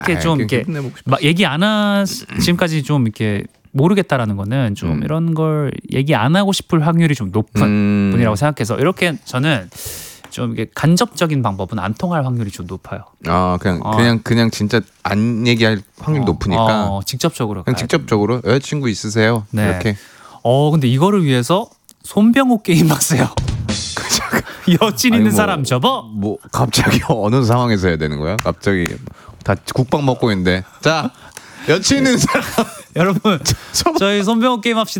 좀 이렇게 막 얘기 안 하 지금까지 좀 이렇게 모르겠다라는 거는 좀 이런 걸 얘기 안 하고 싶을 확률이 좀 높은 분이라고 생각해서 이렇게 저는 좀 이게 간접적인 방법은 안 통할 확률이 좀 높아요. 그냥 진짜 안 얘기할 확률이 높으니까 직접적으로 그냥 직접적으로 여자친구 있으세요? 네. 이렇게. 근데 이거를 위해서 손병호 게임 하세요. 여친 있는 사람 접어. 뭐 갑자기 어느 상황에서 해야 되는 거야? 갑자기 다 국밥 먹고 있는데 자 여친 있는 사람 여러분 저희 손병호 게임 합시다.